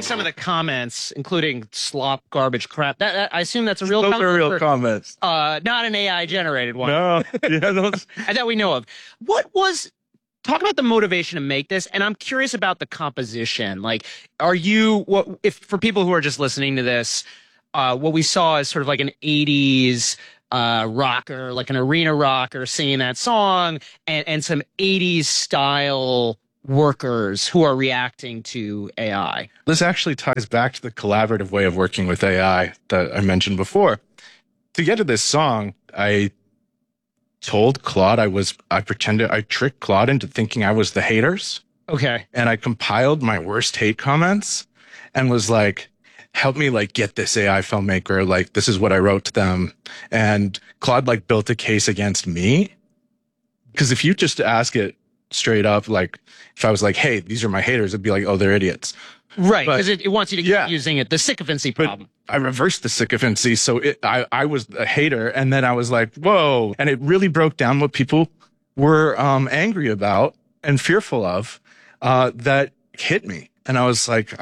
some of the comments, including slop, garbage, crap. I assume that's a real Those comment. are real comments. Not an AI generated one. No, yeah, those. That we know of. Talk about the motivation to make this, and I'm curious about the composition. Like, if for people who are just listening to this, what we saw is sort of like an 80s rocker, like an arena rocker singing that song, and some 80s style workers who are reacting to AI. This actually ties back to the collaborative way of working with AI that I mentioned before. To get to this song, I told Claude I tricked Claude into thinking I was the haters. Okay. And I compiled my worst hate comments and was like, help me like get this AI filmmaker. Like, this is what I wrote to them. And Claude like built a case against me. Because if you just ask it straight up, like if I was like, hey, these are my haters, it'd be like, oh, they're idiots. Right, because it wants you to keep using it, the sycophancy problem. But I reversed the sycophancy, so I was a hater, and then I was like, whoa. And it really broke down what people were angry about and fearful of that hit me. And I was like,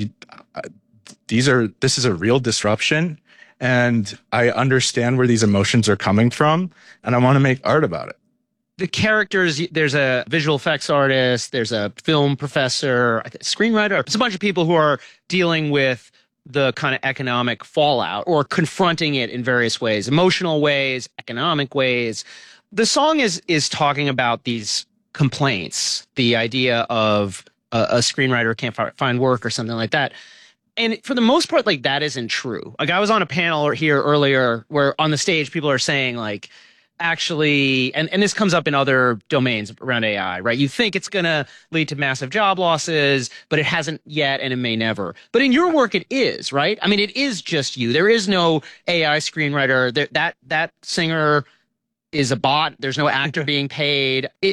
this is a real disruption, and I understand where these emotions are coming from, and I want to make art about it. The characters, there's a visual effects artist, there's a film professor, screenwriter. There's a bunch of people who are dealing with the kind of economic fallout or confronting it in various ways, emotional ways, economic ways. The song is talking about these complaints, the idea of a screenwriter can't find work or something like that. And for the most part, like, that isn't true. Like, I was on a panel here earlier where on the stage people are saying, like, actually, and this comes up in other domains around AI, right? You think it's going to lead to massive job losses, but it hasn't yet, and it may never. But in your work, it is, right? I mean, it is just you. There is no AI screenwriter. That singer is a bot. There's no actor being paid. It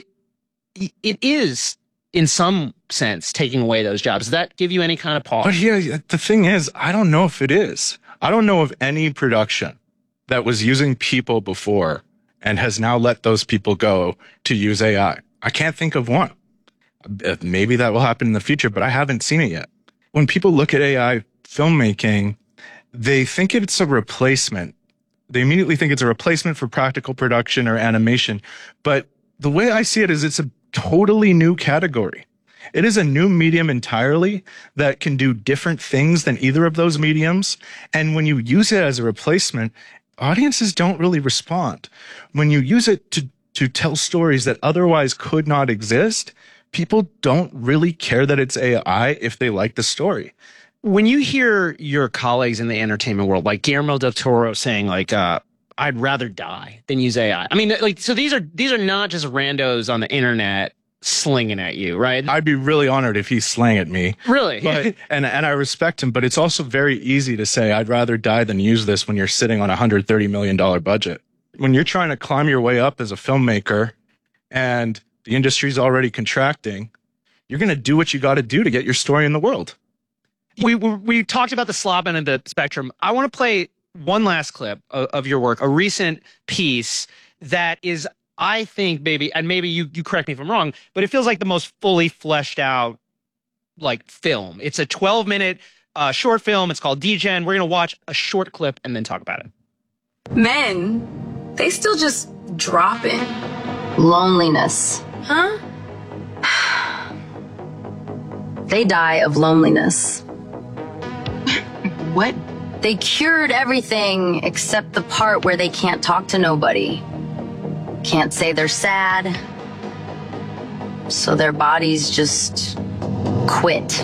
is, in some sense, taking away those jobs. Does that give you any kind of pause? But yeah, the thing is, I don't know if it is. I don't know of any production that was using people before and has now let those people go to use AI. I can't think of one. Maybe that will happen in the future, but I haven't seen it yet. When people look at AI filmmaking, they think it's a replacement. They immediately think it's a replacement for practical production or animation. But the way I see it is it's a totally new category. It is a new medium entirely that can do different things than either of those mediums. And when you use it as a replacement, audiences don't really respond. When you use it to tell stories that otherwise could not exist, people don't really care that it's AI if they like the story. When you hear your colleagues in the entertainment world, like Guillermo del Toro saying, like, I'd rather die than use AI. I mean, like, so these are not just randos on the internet slinging at you, right? I'd be really honored if he slang at me. Really? But, and I respect him, but it's also very easy to say, I'd rather die than use this when you're sitting on a $130 million budget. When you're trying to climb your way up as a filmmaker and the industry's already contracting, you're going to do what you got to do to get your story in the world. We talked about the slop end of the spectrum. I want to play one last clip of your work, a recent piece that is, I think, maybe you correct me if I'm wrong, but it feels like the most fully fleshed out, like, film. It's a 12-minute short film. It's called Degen. We're going to watch a short clip and then talk about it. Men, they still just drop in. Loneliness. Huh? They die of loneliness. What? They cured everything except the part where they can't talk to nobody. Can't say they're sad. So their bodies just quit.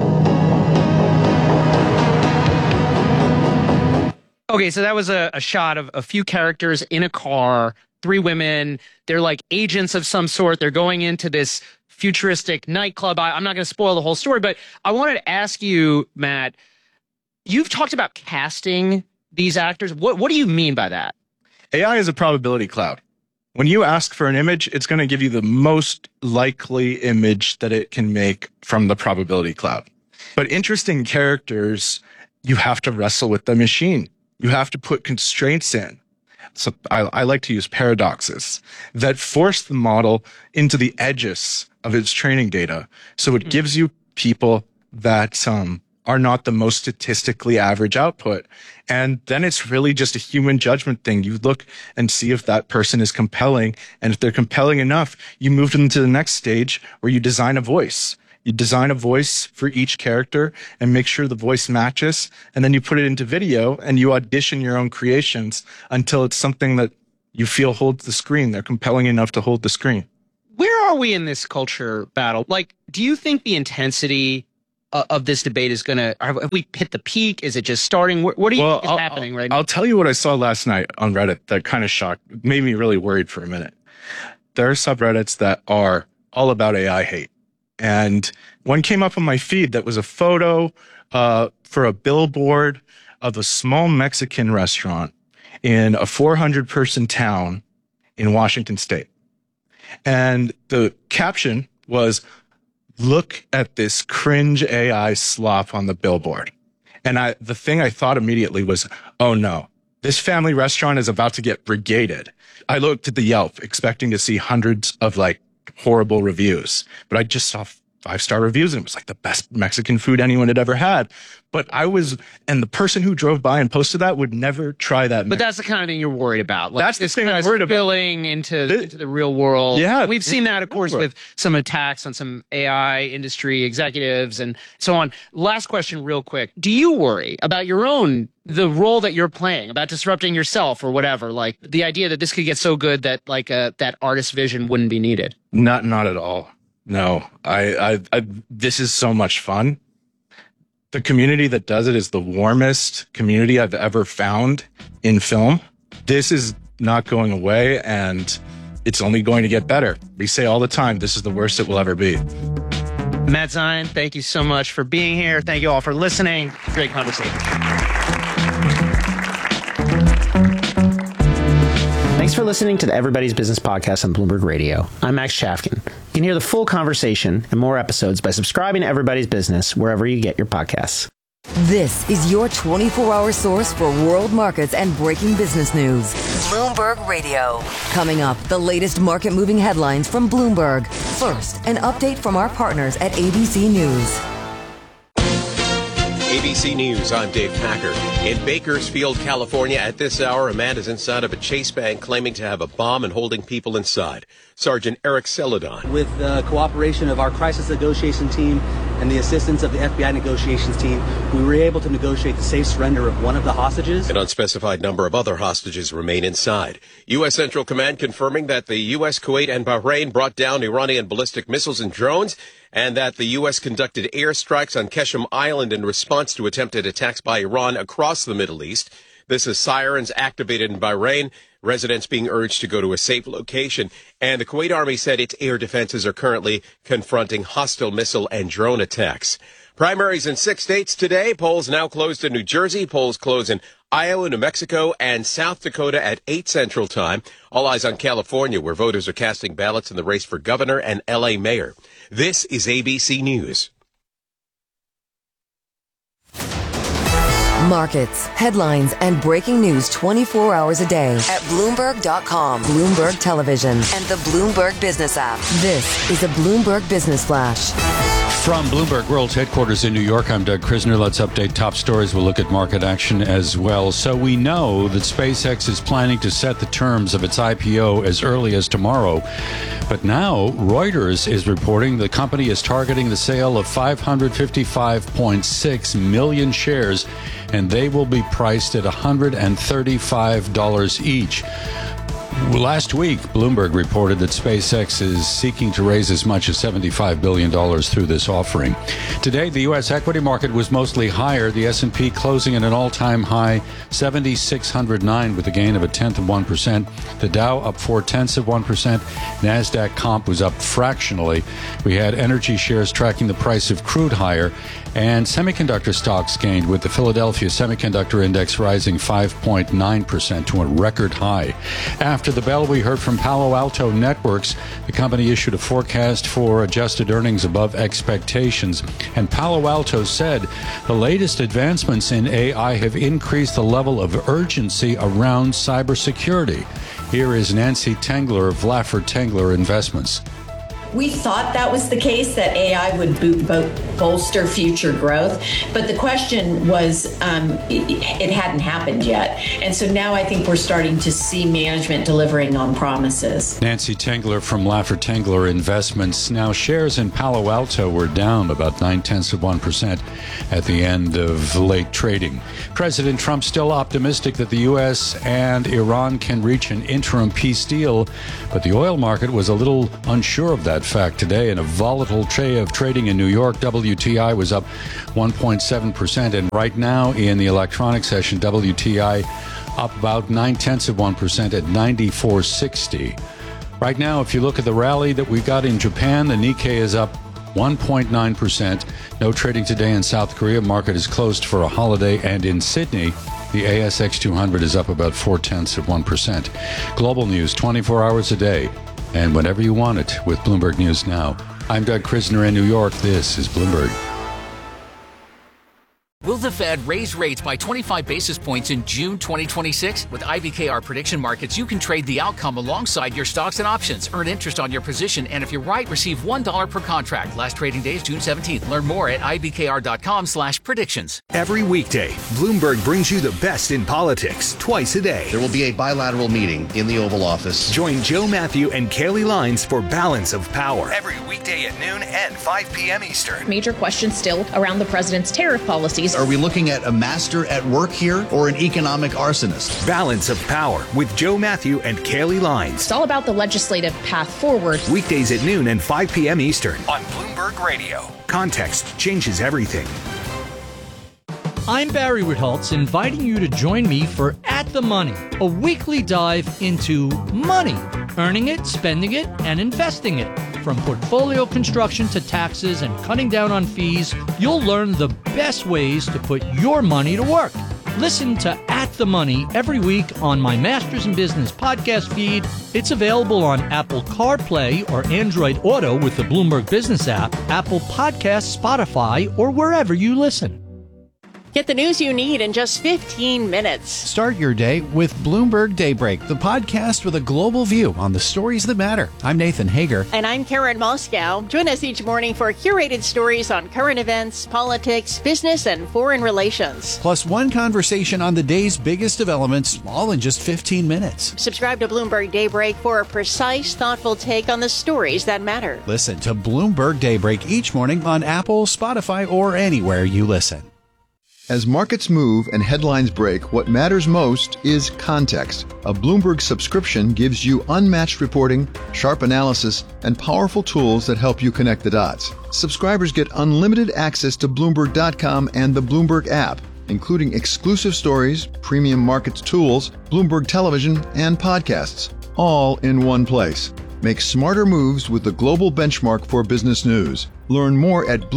Okay, so that was a shot of a few characters in a car, 3 women. They're like agents of some sort. They're going into this futuristic nightclub. I'm not going to spoil the whole story, but I wanted to ask you, Matt, you've talked about casting these actors. What do you mean by that? AI is a probability cloud. When you ask for an image, it's going to give you the most likely image that it can make from the probability cloud. But interesting characters, you have to wrestle with the machine. You have to put constraints in. So I like to use paradoxes that force the model into the edges of its training data. So it gives you people that are not the most statistically average output. And then it's really just a human judgment thing. You look and see if that person is compelling. And if they're compelling enough, you move them to the next stage where you design a voice. You design a voice for each character and make sure the voice matches. And then you put it into video and you audition your own creations until it's something that you feel holds the screen. They're compelling enough to hold the screen. Where are we in this culture battle? Like, do you think the intensity of this debate is going to, have we hit the peak? Is it just starting? What do you think is happening right now? I'll tell you what I saw last night on Reddit that kind of made me really worried for a minute. There are subreddits that are all about AI hate. And one came up on my feed that was a photo for a billboard of a small Mexican restaurant in a 400-person town in Washington State. And the caption was, "Look at this cringe AI slop on the billboard." And the thing I thought immediately was, oh no, this family restaurant is about to get brigaded. I looked at the Yelp expecting to see hundreds of like horrible reviews, but I just saw 5-star reviews and it was like the best Mexican food anyone had ever had. But and the person who drove by and posted that would never try that. But that's the kind of thing you're worried about. Like, that's the thing I'm worried about. Spilling into the real world. Yeah. We've seen that, of course, with some attacks on some AI industry executives and so on. Last question real quick. Do you worry about the role that you're playing, about disrupting yourself or whatever? Like the idea that this could get so good that like that artist's vision wouldn't be needed? Not at all. No, this is so much fun. The community that does it is the warmest community I've ever found in film. This is not going away and it's only going to get better. We say all the time, this is the worst it will ever be. Matt Zion, thank you so much for being here. Thank you all for listening. Great conversation. Thanks for listening to the Everybody's Business Podcast on Bloomberg Radio. I'm Max Chafkin. You can hear the full conversation and more episodes by subscribing to Everybody's Business wherever you get your podcasts. This is your 24-hour source for world markets and breaking business news. Bloomberg Radio. Coming up, the latest market-moving headlines from Bloomberg. First, an update from our partners at ABC News. ABC News, I'm Dave Packer. In Bakersfield, California, at this hour, a man is inside of a Chase bank claiming to have a bomb and holding people inside. Sergeant Eric Celadon. With the cooperation of our crisis negotiation team and the assistance of the FBI negotiations team, we were able to negotiate the safe surrender of one of the hostages. An unspecified number of other hostages remain inside. U.S. Central Command confirming that the U.S., Kuwait, and Bahrain brought down Iranian ballistic missiles and drones, and that the U.S. conducted airstrikes on Qeshm Island in response to attempted attacks by Iran across the Middle East. This is sirens activated in Bahrain, residents being urged to go to a safe location. And the Kuwait Army said its air defenses are currently confronting hostile missile and drone attacks. Primaries in 6 states today. Polls now closed in New Jersey. Polls close in Iowa, New Mexico, and South Dakota at 8 Central Time. All eyes on California, where voters are casting ballots in the race for governor and L.A. mayor. This is ABC News. Markets, headlines, and breaking news 24 hours a day at Bloomberg.com, Bloomberg Television, and the Bloomberg Business app. This is a Bloomberg Business Flash. From Bloomberg World's headquarters in New York, I'm Doug Krisner. Let's update top stories. We'll look at market action as well. So we know that SpaceX is planning to set the terms of its IPO as early as tomorrow. But now Reuters is reporting the company is targeting the sale of 555.6 million shares, and they will be priced at $135 each. Last week, Bloomberg reported that SpaceX is seeking to raise as much as $75 billion through this offering. Today, the U.S. equity market was mostly higher, the S&P closing at an all-time high, 7,609, with a gain of 0.1%. The Dow up 0.4%. NASDAQ comp was up fractionally. We had energy shares tracking the price of crude higher, and semiconductor stocks gained, with the Philadelphia Semiconductor Index rising 5.9% to a record high. After the bell, we heard from Palo Alto Networks. The company issued a forecast for adjusted earnings above expectations. And Palo Alto said the latest advancements in AI have increased the level of urgency around cybersecurity. Here is Nancy Tengler of Laffer Tengler Investments. We thought that was the case, that AI would bolster future growth. But the question was, it hadn't happened yet. And so now I think we're starting to see management delivering on promises. Nancy Tengler from Laffer Tengler Investments. Now, shares in Palo Alto were down about 0.9% at the end of late trading. President Trump still optimistic that the U.S. and Iran can reach an interim peace deal, but the oil market was a little unsure of that fact today. In a volatile day of trading in New York, WTI was up 1.7%, and right now in the electronic session, WTI up about 0.9% at 94.60. Right now, if you look at the rally that we got in Japan, the Nikkei is up 1.9%. No trading today in South Korea. Market is closed for a holiday. And in Sydney, the ASX 200 is up about 0.4%. Global news 24 hours a day and whenever you want it with Bloomberg News Now. I'm Doug Krisner in New York. This is Bloomberg. Will the Fed raise rates by 25 basis points in June 2026? With IBKR Prediction Markets, you can trade the outcome alongside your stocks and options. Earn interest on your position, and if you're right, receive $1 per contract. Last trading day is June 17th. Learn more at ibkr.com/predictions. Every weekday, Bloomberg brings you the best in politics twice a day. There will be a bilateral meeting in the Oval Office. Join Joe Matthew and Kaylee Lines for Balance of Power. Every weekday at noon and 5 p.m. Eastern. Major questions still around the president's tariff policies. Are we looking at a master at work here or an economic arsonist? Balance of Power with Joe Matthew and Kaylee Lines. It's all about the legislative path forward. Weekdays at noon and 5 p.m. Eastern on Bloomberg Radio. Context changes everything. I'm Barry Ritholtz, inviting you to join me for At the Money, a weekly dive into money, earning it, spending it, and investing it. From portfolio construction to taxes and cutting down on fees, you'll learn the best ways to put your money to work. Listen to At the Money every week on my Masters in Business podcast feed. It's available on Apple CarPlay or Android Auto with the Bloomberg Business app, Apple Podcasts, Spotify, or wherever you listen. Get the news you need in just 15 minutes. Start your day with Bloomberg Daybreak, the podcast with a global view on the stories that matter. I'm Nathan Hager. And I'm Karen Moscow. Join us each morning for curated stories on current events, politics, business, and foreign relations. Plus one conversation on the day's biggest developments, all in just 15 minutes. Subscribe to Bloomberg Daybreak for a precise, thoughtful take on the stories that matter. Listen to Bloomberg Daybreak each morning on Apple, Spotify, or anywhere you listen. As markets move and headlines break, what matters most is context. A Bloomberg subscription gives you unmatched reporting, sharp analysis, and powerful tools that help you connect the dots. Subscribers get unlimited access to Bloomberg.com and the Bloomberg app, including exclusive stories, premium markets tools, Bloomberg television, and podcasts, all in one place. Make smarter moves with the global benchmark for business news. Learn more at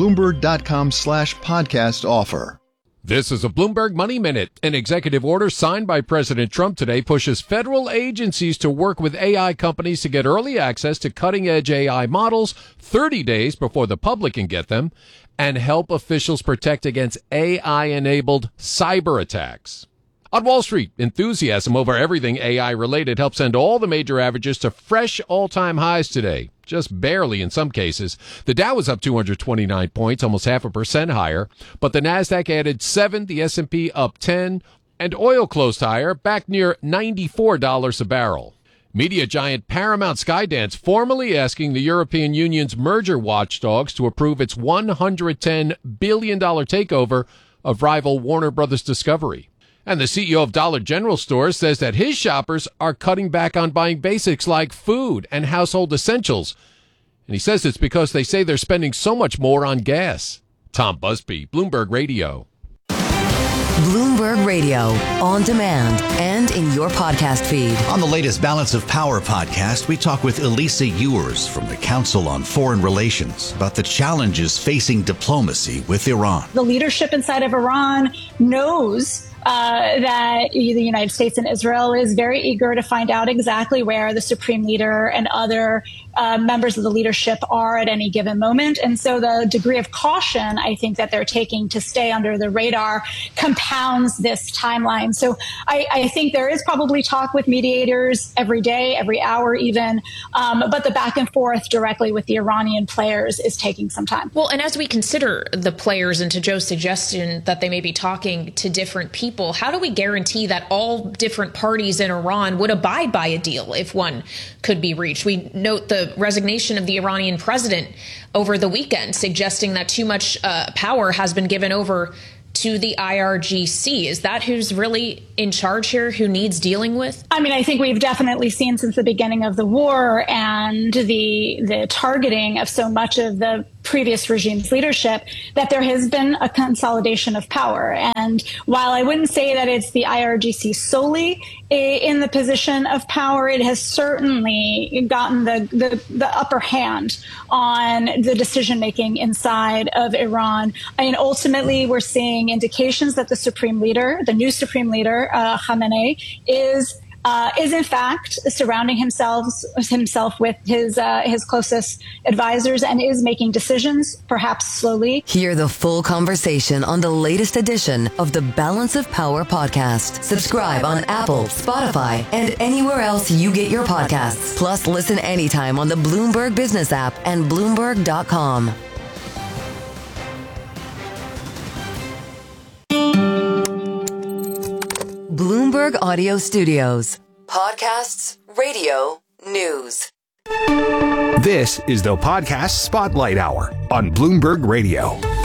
Bloomberg.com/podcast offer. This is a Bloomberg Money Minute. An executive order signed by President Trump today pushes federal agencies to work with AI companies to get early access to cutting-edge AI models 30 days before the public can get them and help officials protect against AI-enabled cyber attacks. On Wall Street, enthusiasm over everything AI-related helped send all the major averages to fresh all-time highs today, just barely in some cases. The Dow was up 229 points, almost 0.5% higher, but the Nasdaq added 7, the S&P up 10, and oil closed higher, back near $94 a barrel. Media giant Paramount Skydance formally asking the European Union's merger watchdogs to approve its $110 billion takeover of rival Warner Brothers Discovery. And the CEO of Dollar General Stores says that his shoppers are cutting back on buying basics like food and household essentials. And he says it's because they say they're spending so much more on gas. Tom Busby, Bloomberg Radio. Bloomberg Radio, on demand and in your podcast feed. On the latest Balance of Power podcast, we talk with Elisa Ewers from the Council on Foreign Relations about the challenges facing diplomacy with Iran. The leadership inside of Iran knows that the United States and Israel is very eager to find out exactly where the supreme leader and other members of the leadership are at any given moment. And so the degree of caution, I think, that they're taking to stay under the radar compounds this timeline. So I think there is probably talk with mediators every day, every hour even, but the back and forth directly with the Iranian players is taking some time. Well, and as we consider the players, and to Joe's suggestion that they may be talking to different people, how do we guarantee that all different parties in Iran would abide by a deal if one could be reached? We note the resignation of the Iranian president over the weekend, suggesting that too much power has been given over to the IRGC. Is that who's really in charge here, who needs dealing with? I mean, I think we've definitely seen since the beginning of the war and the targeting of so much of the previous regime's leadership that there has been a consolidation of power. And while I wouldn't say that it's the IRGC solely in the position of power, it has certainly gotten the upper hand on the decision making inside of Iran. I mean, ultimately, we're seeing indications that the supreme leader, the new supreme leader, Khamenei, is in fact surrounding himself with his closest advisors and is making decisions, perhaps slowly. Hear the full conversation on the latest edition of the Balance of Power podcast. Subscribe on Apple, Spotify, and anywhere else you get your podcasts. Plus, listen anytime on the Bloomberg Business app and Bloomberg.com. Bloomberg Audio Studios. Podcasts, radio, news. This is the Podcast Spotlight Hour on Bloomberg Radio.